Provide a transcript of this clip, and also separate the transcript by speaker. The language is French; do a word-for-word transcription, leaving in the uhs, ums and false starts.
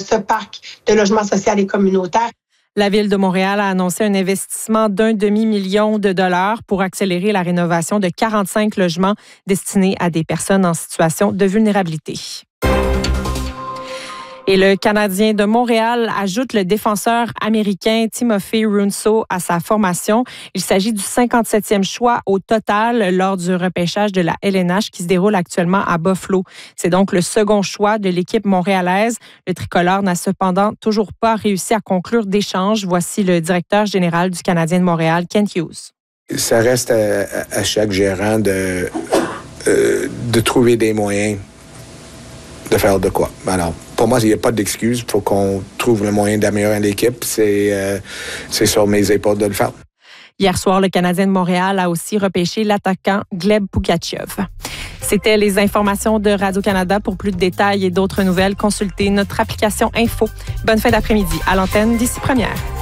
Speaker 1: ce parc de logement social et communautaire.
Speaker 2: La Ville de Montréal a annoncé un investissement d'un demi-million de dollars pour accélérer la rénovation de quarante-cinq logements destinés à des personnes en situation de vulnérabilité. Et le Canadien de Montréal ajoute le défenseur américain Timothy Runso à sa formation. Il s'agit du cinquante-septième choix au total lors du repêchage de la L N H qui se déroule actuellement à Buffalo. C'est donc le second choix de l'équipe montréalaise. Le tricolore n'a cependant toujours pas réussi à conclure d'échange. Voici le directeur général du Canadien de Montréal, Kent Hughes.
Speaker 3: Ça reste à, à chaque gérant de, euh, de trouver des moyens de faire de quoi. Alors, pour moi, il n'y a pas d'excuse. Il faut qu'on trouve le moyen d'améliorer l'équipe. C'est, euh, c'est sur mes épaules de le faire.
Speaker 2: Hier soir, le Canadien de Montréal a aussi repêché l'attaquant Gleb Pugachev. C'était les informations de Radio-Canada. Pour plus de détails et d'autres nouvelles, consultez notre application Info. Bonne fin d'après-midi à l'antenne d'ici première.